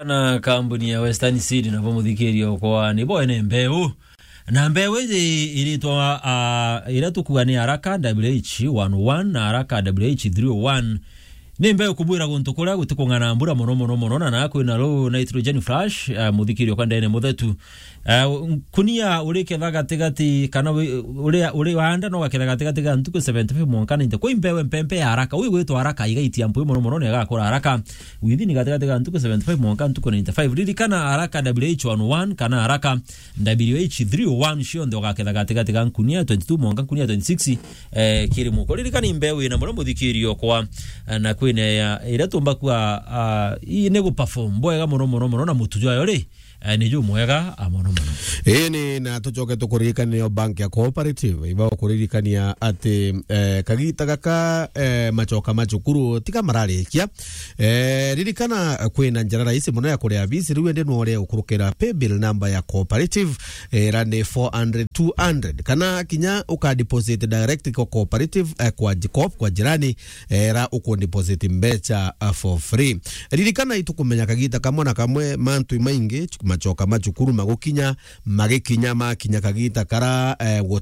na kampuni ya Western Seed na bomuthikirio kwa ni boene mbeu na mbeu hizi ilitwa ilatukuwa ni haraka WH11 na haraka WH301 ni mbeu kubwira guntukura gutikungana mbura mono na kwina low nitrogen flash muthikirio kwa ndene muthetu kunia urike thagatigati kana uri wanda no gakira gatigati ga ntuku 75 monkana inte kwa mbeu mpempe ya haraka uyu gwitwa haraka igaitia mpu mono ne gakora haraka within gatigati ga ntuku 75 monkana ntuku 95 riri kana haraka WH11 kana haraka WH301 shio ndo gakira gatigati ga kunia 22 monkana kunia 26 kiri muko riri kana mbeu ina mono muthikirio kwa na kwine ya iratumba kwa ine perform boega mono na mutujwa yori ni ju mwega mono ni na tucoke tukuririkania bank ya cooperative iba kuririkania ati kagita gaka machoka macukuru tika mararikia ririkana kwina njara raisi muno ya kuria bisi riwe ndi no ria ukurukira pay bill number ya cooperative rande 400-200 kana kinya uka deposit direct kwa cooperative kwa Jicop kwa jirani ra uko deposit mbecha for free. Ririkana itukumenya kagita kamona kamwe mantu maingi machoka macukuru magukinya magikinya makinya kagita kara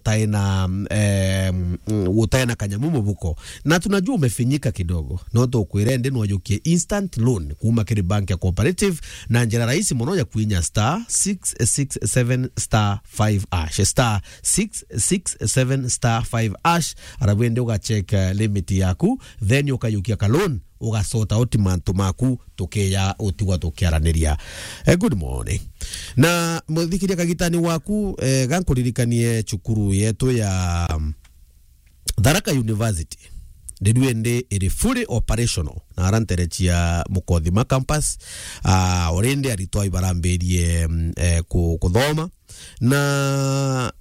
gutaena kanyamumu buko na tunajua umefinyika kidogo no to kwirende no yukie instant loan kuma kiri bank ya cooperative na njira rahisi muno ya kuinya *667*5# *667*5# arabwende uga check limit yaku then ukayukia ka loan ugasota otimanto maku tokeya otiwa tokiaraniria. Good morning. Na muthikiria kagitani waku gankuririkanie chukuru yetu ya Tharaka University ndiduende iri fully operational na aranterechia Mukothima campus orende aritwa ibaramberie kuthoma na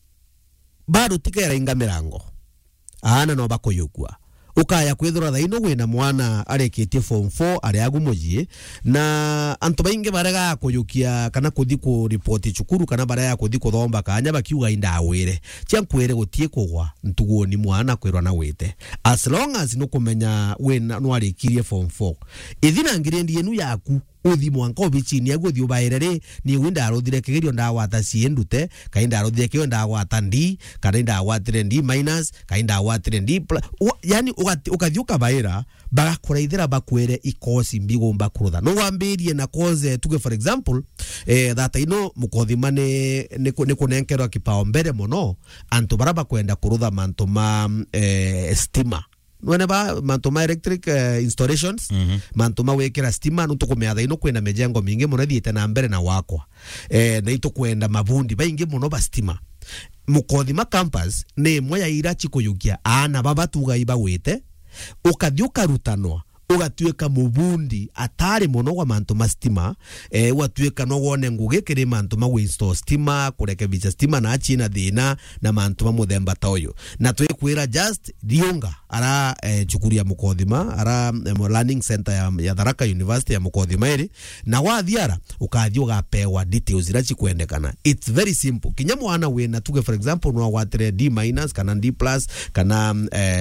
bado tikera inga mirango ana no bakuyugwa ukaya kwithura thaino gwina mwana areketie form 4 ari agumujie na antu bainge barega kuyukia kana kuthi ku report chukuru kana baraya kuthi kuthomba kanya bakiuga indawire cyankwere gutie kugwa ntugoni mwana kwirwa na wite as long as no kumenya wena no arekirie form 4 ithina ngirendie nu yaku uthi mwanka obichini aguthi ubairere ni winda arothire kigerio ndawata ciendute kainda arothire kio ndawata ndi kana ndawatire ndi minus kainda awatire ndi yani ukathiuka baira bagakuraithira bakwere ikosi mbigomba kurutha no wambirie na cause tuge for example that ino Mukothima ne kunenkerwa kipao mbere muno antu baraba kwenda kurutha mantu ma stima whenever mantoma electric installations mantoma wekera stima nutukumeatha ino kwenda mejengo mingi muno thiete na mbere na wakwa na itukwenda mabundi baingi muno ba stima Mukothima campus ne moya ira chikuyukia ana baba tuga iba wete ukathiuka rutanwa ugatuika mubundi atari muno wa mantoma stima watuika no wone nguge kiri mantoma we install stima kurekebisha stima na achina thina na mantoma muthemba toyo na twikwira just diunga ara chukuru ya Mukothima ara learning center ya Tharaka University ya Mukothima iri na wathiara ukathio gapewa details ira chikwendekana. It's very simple kinya mwana wena tuge for example no watire D- kana D+ kana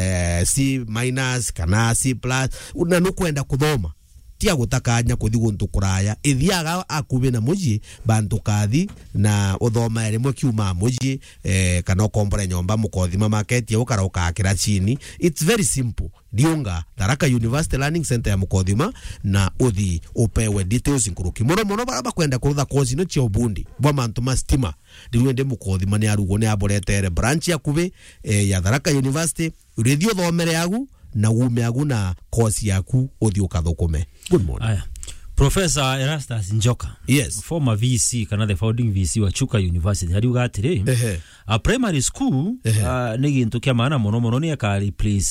C- kana C+ una no kwenda kuthoma tia gutakanya kuthi guntu kuraya ithiaga akubi na muji bantu kathi na uthoma rimwe kiuma muji kana kompore nyomba Mukothima market ya ukara ukakira chini. It's very simple diunga Tharaka University Learning Center ya Mukothima na uthi upewe details nkuruki muno baraba kwenda kurutha course no cia ubundi bwa mantu ma stima ndiwende Mukothima ni arugo ni aboretere branch ya kubi ya Tharaka University urethio thomere yagu na ume aguna kosi yaku uthi ukathukume. Good morning. Aya. Professor Erastus Njoka. Yes. Former VC kana the founding VC wa Chuka University. Hari ugatire. A primary school ni gintu kia maana mono ni aka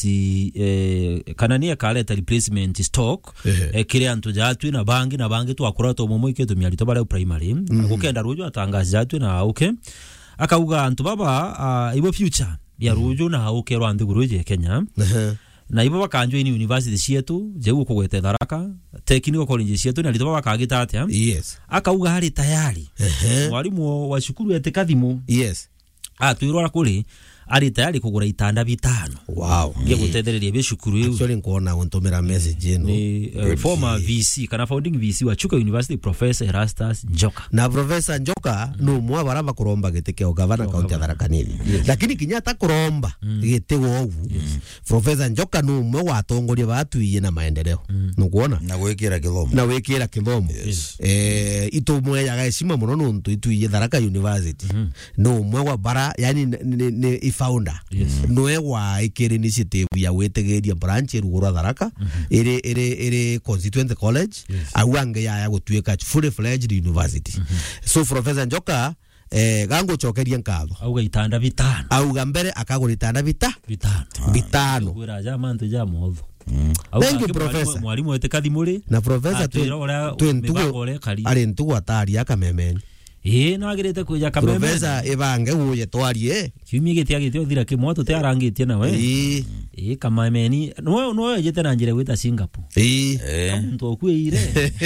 replace kana ni aka leta replacement stock kire antu jatu na bangi tu akura to momo iketu miarito bara primary. Gukenda rujo atangaza jatu na okay. Akauga antu baba ibo future ya rujo na okay rwandi guruje Kenya. Na ibo bakanjwe ni university cietu jeu kugwete Tharaka technical college cietu na litoba bakagita atia. Yes. Akauga hari tayari mwalimu wa shukuru yete kathimu. Yes. Twirora kuri ari tayari kugura itanda bitano. Wow. Nge gutethereria bishukuru yu. Actually nkona untomera message ino. Ni former VC kana founding VC wa Chuka University Professor Erastus Njoka. Na Professor Njoka no mwa baraba kuromba giteke o governor county ya Tharaka Nithi. Lakini kinyata kuromba gite wogu. Professor Njoka no mwa watongoria batu iye na maendeleo. Nukuona? Na gwikira kithomo. Na wikira kithomo. Ito mwe ya gaishima muno nuntu itu iye Tharaka University. No mwe wa bara yani ni founder. No wa ikere initiative ya wetegeria branch rugura Tharaka. Ere constituent college. Awange ya gutuika fully fledged university. So Professor Njoka gango chokeria nkatho auga itanda bitano auga mbere akagura itanda bitano gwira jama ntu jama otho. Thank you Professor. Mwalimu wete kathimuri na Professor twentugo ari ntugo atari akamemeni na agirete kuja kameme Professor ebange uye twarie kimi gitiagite othira kimoto te arangitie nawe kamemeni no yete na njire gwita Singapore mtu okuire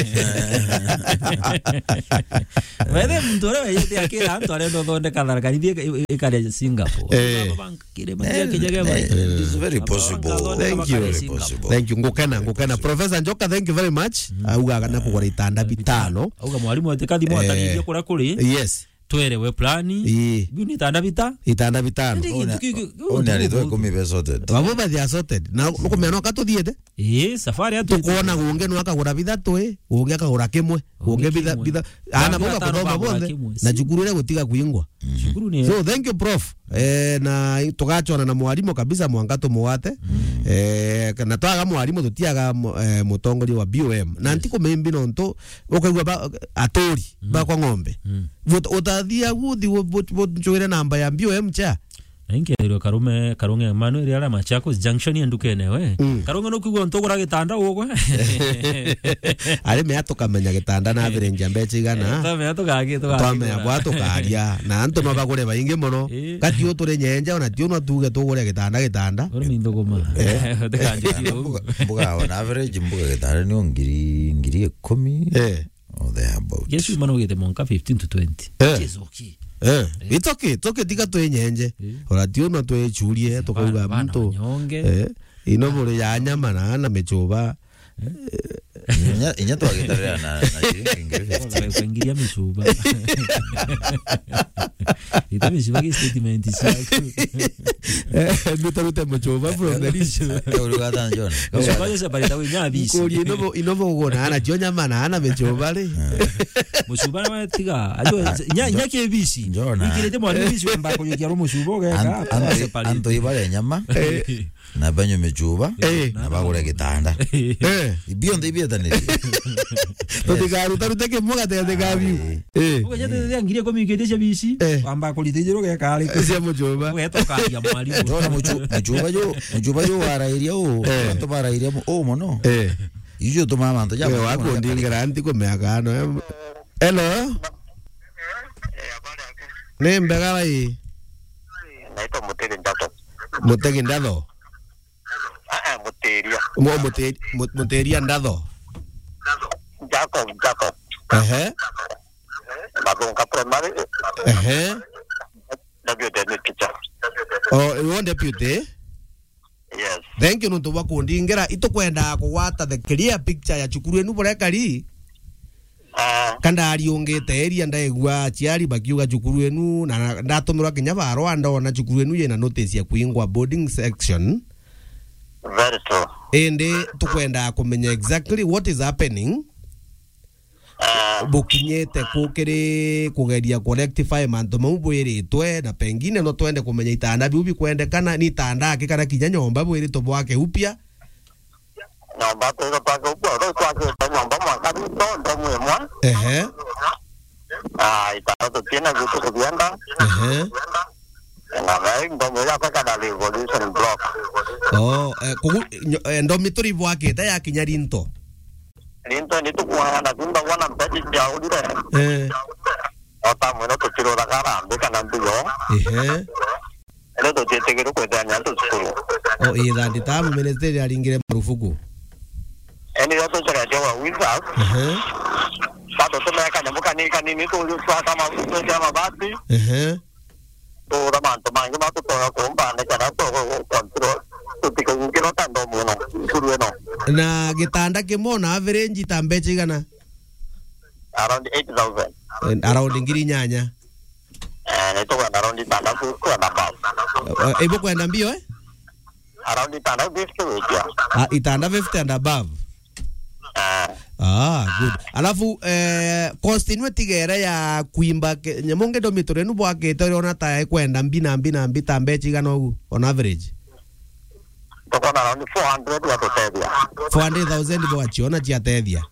wede mtu ore yete akira mtu are ndo thonde Tharaka Nithi ikare Singapore kire matia kijage It's very possible. Thank you ngukena Professor Njoka, thank you very much. Auga na kugura itanda bitano auga mwalimu wete kathimo atari kura kuri yes twerewe plani bini itanda bitano Ona ritwe kumibe sorted wabo bathia sorted na nukumeno katuthiete safari atu tukona gunge no akagura bithatu unge akagura kimwe unge bitha ana boga kuthoma bonde na jukurire gutiga kuingwa so thank you prof na tugachona na mwalimu kabisa mwangato muwate kana twaga mwalimu tutiaga mutongori wa BOM na ntiko membi no nto ukaigwa atori ba kwa ng'ombe utathia guthi njoire namba ya BOM cha Engerero Karunge Emmanuel ara Machakos Junction endukene we Karunge no kugwa ntogora gitanda ugo ari me atokamenya gitanda na birenja mbeche igana ta me atokage to tome abwato karia na anto no bagore bainge mono kati utore nyenja ona tio no tuge tugore gitanda uri mindogoma tekanje mbuga on average mbuga gitanda ni ngiri 10 or there about Yesu mano gete monka 15 to 20 chezoki it's okay tika twenyenje ora tio no twechurie tukauga mtu inobore ya nyama na mechuba inya twagitarea na kuingiria mishuba itabishiba ki statement yako bitarute mechuba from the dish urugata njona kwa hiyo sabarita winya bisi kuri inobo gona ana tio nyama na ana mechuba le mushuba na tiga ajo nya ke bisi ikirete mwalimu bisi wamba ko yokya mushuba ga anto ibale nyama na banyo mechuba na bagure gitanda ibionde ibietane totigaru taruteke muga te gabi uga jete ngirie ko mikete bisi wamba ko litejero ga kale ese muchuba wetoka ya mwalimu ndona muchuba yo warairia to warairia mono iyo to mama to ya wako ndingira anti ko meagano hello nembe gai naito mutegi ndado muteria ndado Jacob Badonka primary deputy teacher you want deputy yes thank you nuntu bakundingira itukwenda kuwata the clear picture ya chukuru enu burekari kanda ariongete area ndaigwa chiari bakiuga chukuru enu na ndatumirwa kinya baro andona chukuru enu yena notice ya kuingwa boarding section very true ende tukwenda kumenya exactly what is happening bukinyete kukiri kugeria rectify manto mubwiritwe na pengine no twende kumenya itanda biubi kwendekana ni itanda akikana kinya nyomba bwirito bwake upya nyomba to pako bworo kwake nyomba mwaka ndo mwemwa itanda to tiene gusto kubienda na vai ndo mwela kwa kada revolution block ndo mituri bwake ta ya kinya rinto Linto ni tu kuana kumba wana mpeti jauh dire. Ota mwana to tiro da kara ambe kana ndugo. Ele to tete kero kweta nya to suru. Ida nditamu ministeri alingire marufuku. Eni yo to chara jawa wizard. Sato to meka nyamuka ni kanini to yo kwa kama to chama basi. to da man to man ma to ko ba ne kana to control to tiko kiro tando muno kuru no na gitanda kimona average tambeche gana around 8,000 around ngiri nyanya ito kwa around itanda ko na ba ebo kwenda mbio around itanda 50 itanda 50 and above good. Alafu cost inwe tigera ya kuimba nyamonge dormitory nu bwake toriona ta kwenda mbi tambeche gana on average to kwa around 400 ya totedia 400,000 bo achiona chiatedia.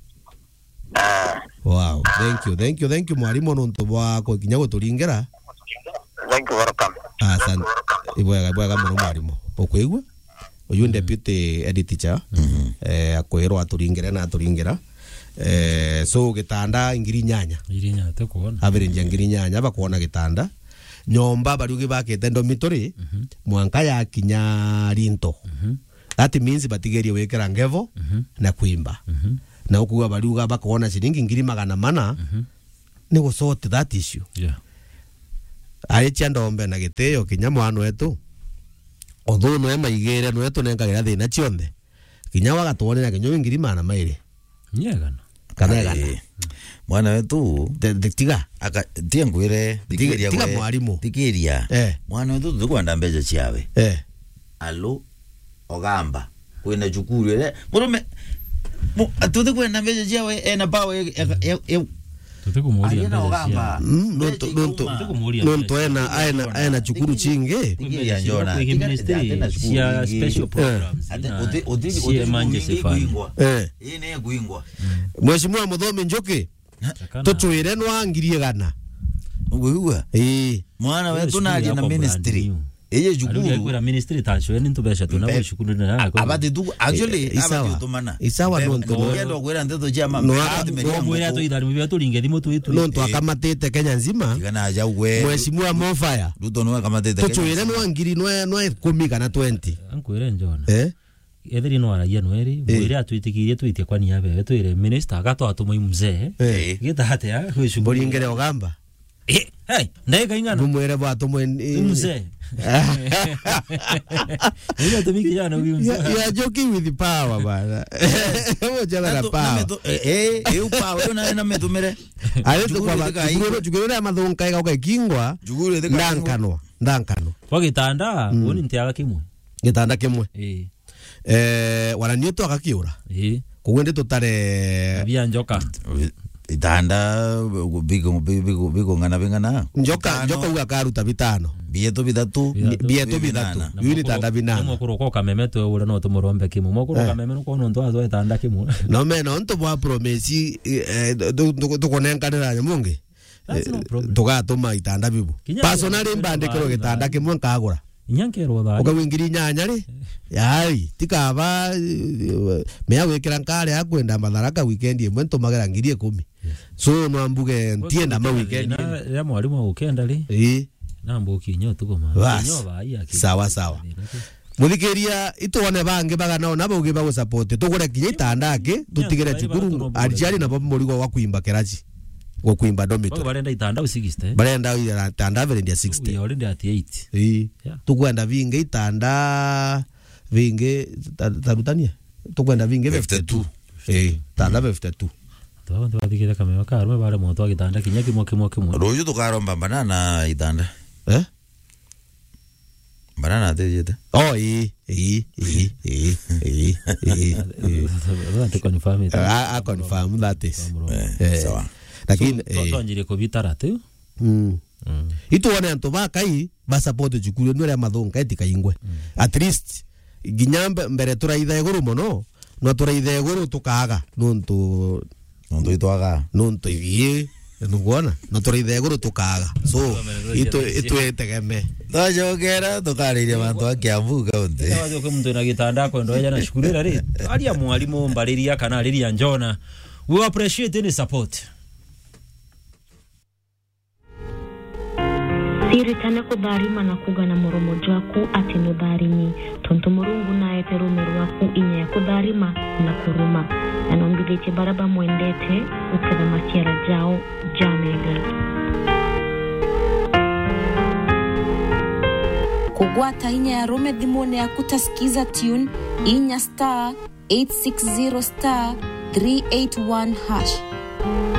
Wow, thank you mwalimu nonto bwako kinyago turingera. Thank you, welcome. Asante. Ibwega muno mwalimu. Okwigwa uyu deputy editor akwirwa aturingere na aturingera so gitanda ngiri nyanya te kuona average ngiri nyanya bakuona gitanda nyomba bariugi bakete dormitory mwanka ya kinya rinto that means batigerie wekera ngevo na kuimba na ukuwa bariuga bakuona shilingi ngiri 400 ni gusort that issue aicha ndombe na giteo kinya mwana wetu otho no emaigere no eto nengagira thina chionde kinya wagatwonera kinyo ngiri 200 nyegana kana mwana wetu tiga aka tiengwire tiga mwalimu tikiria mwana wetu tukwenda mbeje chiawe alo ogamba kwena chukuru ile murume atuthi kwenda mbeje chiawe ena bawe tutikumoria nonto ena chukuru chinge ya njona ya special programs oti manje sefani ine kuingwa Mheshimiwa Muthomi Njoki tuchwire nwangirie gana uguwa mwana wetu naje na ministry eye jukuru kwera ministry tacho ni ntubesha tunabo shukuru na abati tu actually abati utumana isawa nonto ndo kwera ndeto chama mwera to idari mwe tulinge dimo tu nonto akamatete Kenya nzima kana aja we Mheshimiwa Mofaya ruto no akamatete tuchwire nwangiri no 10 kana 20 ankwere njona etheri no aragia nweri mwire atwitikirie twitie kwani yabe twire minister agato atumoi mzee gita hate ya kwishuburi ngere ogamba ndega ingana numwere bwa atumoi mzee Uya tumiki jana you are joking with the power bana mojala na power power na metumere ayeto kwa juguro ya mathonka ega kingwa ndankano kwa gitanda woni ntiaga kimwe gitanda kimwe wala nyoto akakiura kugwende tutare bia njoka itanda bigo ngana bingana njoka uga karuta bitano bieto bidatu yuni tanda binana mokuru ko kameme to ura no tumurombe kimu mokuru kameme no kono ndo azo tanda kimu no meno nto bwa promesi tukonenkanira nyamungi tugatuma itanda bibu personally mbandikiro gitanda kimwe nkagura nyankero tha ukawingiri nyanya ri yai tikaba mea wekera nkare akwenda matharaka weekend imwe ntumagera ngiri 10 so no ambuge ntienda ma weekend ya mwalimu ukenda ri nambo kinyo tukoma kinyo baia sawa muthikiria itone bange bagana ona boge bago support tugure kinya itandake tutigere chukuru arijari na bomo murigo wa kuimba kerachi go kuimba dormitory barenda itanda 60 barenda itanda verendia 60 yo renda 8 tukwenda vinge itanda vinge tarutania tukwenda vinge 52 tanda 52 twabantu bathikira kamera karume bare moto agitanda kinya kimwe royo tukaromba banana itanda banana tejeta I confirm that is sawa lakini tuanjire kubitara tu ituone antu bakai basapoti jukuru nwere mathonka etikaingwe at least ginyambe mbere turaitha iguru muno no turaitha iguru tukaga nonto itwaga nonto igie nugona no turaitha iguru tukaga so itu etegeme tajogera tukariria bantu akiambu kaunti wazo ko muntu na gitanda ko ndo yana shukurira ri aria mwalimu mbariria kana ariria njona we appreciate any support siritana kudharima na kugana muromo jwaku ati nudharimi tonto murungu naye terumeru waku inya kudharima na kuruma anombileche baraba mwendete ukada masiara jao jamega gwata inya ya rome dhimone ya kutasikiza tune inya *860 *381 #.